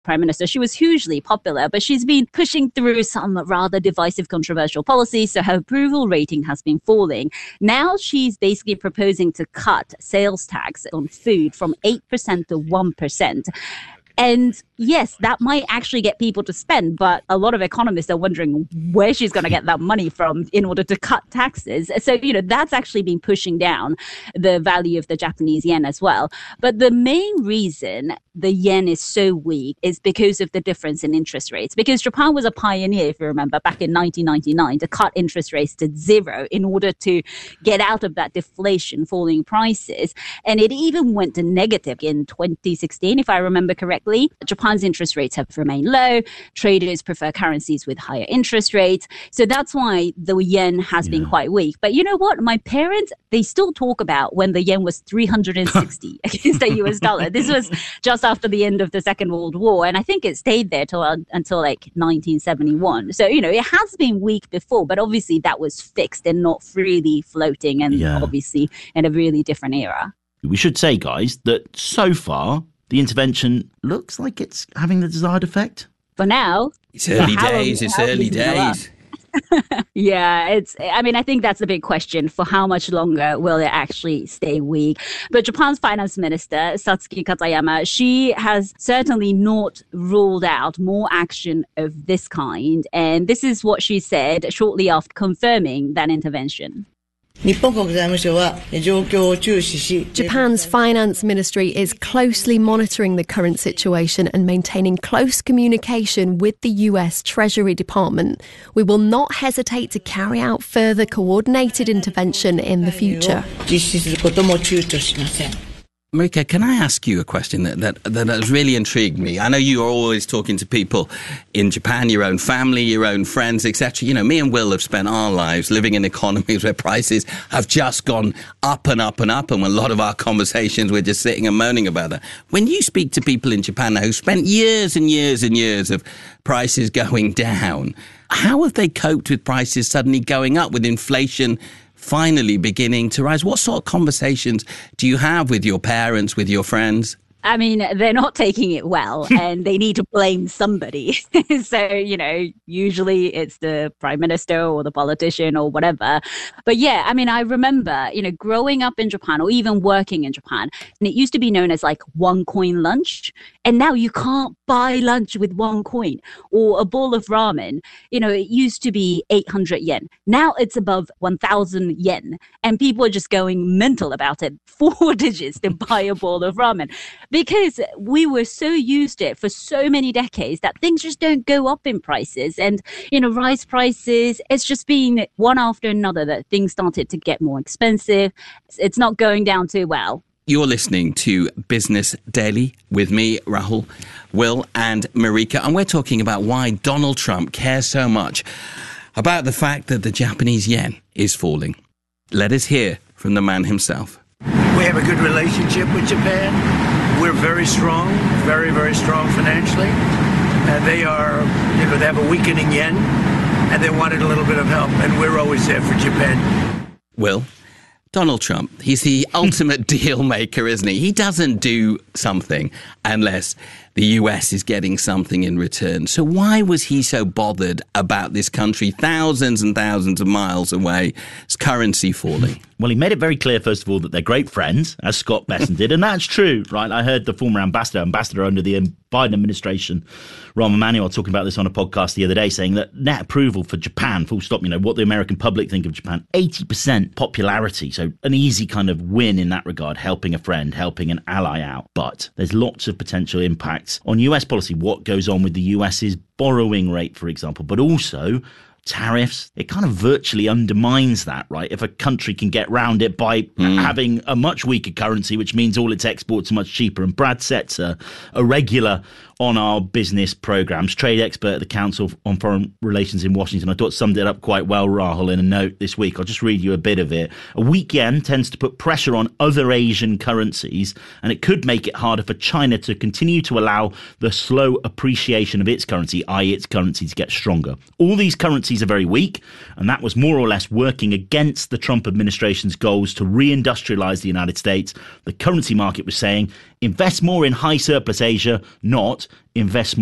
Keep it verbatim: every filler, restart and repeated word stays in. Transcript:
prime minister. She was hugely popular, but she's been pushing through some rather divisive, controversial policies, so her approval rating has been falling. Now she's basically proposing to cut sales tax on food from eight percent to one percent. And yes, that might actually get people to spend, but a lot of economists are wondering where she's going to get that money from in order to cut taxes. So, you know, that's actually been pushing down the value of the Japanese yen as well. But the main reason the yen is so weak is because of the difference in interest rates. Because Japan was a pioneer, if you remember, back in nineteen ninety-nine to cut interest rates to zero in order to get out of that deflation, falling prices. And it even went to negative in twenty sixteen, if I remember correctly. Japan's interest rates have remained low. Traders prefer currencies with higher interest rates. So that's why the yen has yeah. been quite weak. But you know what? My parents, they still talk about when the yen was three hundred sixty against the U S dollar. This was just after the end of the Second World War. And I think it stayed there till, uh, until like nineteen seventy-one. So, you know, it has been weak before, but obviously that was fixed and not freely floating and yeah. obviously in a really different era. We should say, guys, that so far, the intervention looks like it's having the desired effect. For now. It's early days. It's early days. Yeah, it's, I mean, I think that's the big question. For how much longer will it actually stay weak? But Japan's finance minister, Satsuki Katayama, she has certainly not ruled out more action of this kind. And this is what she said shortly after confirming that intervention. Japan's finance ministry is closely monitoring the current situation and maintaining close communication with the U S Treasury Department. We will not hesitate to carry out further coordinated intervention in the future. Marika, can I ask you a question that, that that has really intrigued me? I know you are always talking to people in Japan, your own family, your own friends, et cetera. You know, me and Will have spent our lives living in economies where prices have just gone up and up and up, and a lot of our conversations we're just sitting and moaning about that. When you speak to people in Japan now who spent years and years and years of prices going down, how have they coped with prices suddenly going up, with inflation finally beginning to rise? What sort of conversations do you have with your parents, with your friends? I mean, they're not taking it well and they need to blame somebody. So, you know, usually it's the prime minister or the politician or whatever. But yeah, I mean, I remember, you know, growing up in Japan or even working in Japan, and it used to be known as like one coin lunch. And now you can't buy lunch with one coin or a bowl of ramen. You know, it used to be eight hundred yen. Now it's above one thousand yen. And people are just going mental about it. Four digits to buy a bowl of ramen. Because we were so used to it for so many decades that things just don't go up in prices. And, you know, rice prices, it's just been one after another that things started to get more expensive. It's not going down too well. You're listening to Business Daily with me, Rahul, Will and Marika. And we're talking about why Donald Trump cares so much about the fact that the Japanese yen is falling. Let us hear from the man himself. We have a good relationship with Japan. We're very strong, very, very strong financially. And they are, you know, they have a weakening yen and they wanted a little bit of help. And we're always there for Japan. Will, Donald Trump, he's the ultimate deal maker, isn't he? He doesn't do something unless the U S is getting something in return. So why was he so bothered about this country thousands and thousands of miles away, its currency falling? Well, he made it very clear, first of all, that they're great friends, as Scott Bessent did. And that's true, right? I heard the former ambassador, ambassador under the Biden administration, Rahm Emanuel, talking about this on a podcast the other day, saying that net approval for Japan, full stop, you know, what the American public think of Japan, eighty percent popularity. So an easy kind of win in that regard, helping a friend, helping an ally out. But there's lots of potential impacts on U S policy, what goes on with the US's borrowing rate, for example, but also tariffs. It kind of virtually undermines that, right? If a country can get round it by mm. having a much weaker currency, which means all its exports are much cheaper. And Brad Setzer, a regular on our business programs, trade expert at the Council on Foreign Relations in Washington, I thought summed it up quite well, Rahul, in a note this week. I'll just read you a bit of it. A weak yen tends to put pressure on other Asian currencies, and it could make it harder for China to continue to allow the slow appreciation of its currency, that is its currency, to get stronger. All these currencies are very weak, and that was more or less working against the Trump administration's goals to reindustrialize the United States. The currency market was saying invest more in high surplus Asia, not invest